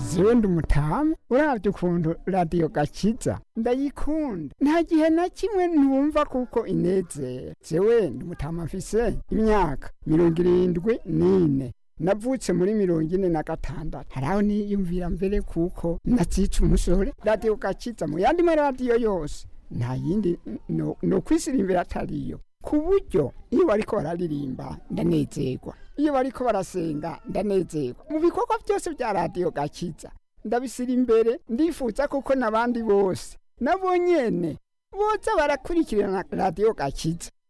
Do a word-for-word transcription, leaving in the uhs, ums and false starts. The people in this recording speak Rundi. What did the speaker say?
zewe ndi umutama uravye ukuntu radiyo gakiza ndayikunda nta gihe na kimwe ntumva kuko inezera zewe ndi umutama mfise imyaka mirongo irindwi n'ine navutse muri mirongo ine na gatandatu haraho niyumvira mbere kuko nazica umusore radiyo gakiza mu yandi maradiyo yose nta yindi no, no kwisirimbira atariyo ku buryo iyo bariko bararirimba ndanezerwa iyo bariko barasenga ndanezerwa mu bikorwa byose bya radiyo gakiza ndabisira imbere ndifuza kuko nabandi bose nabo nyene boza barakurikirana radiyo gakiza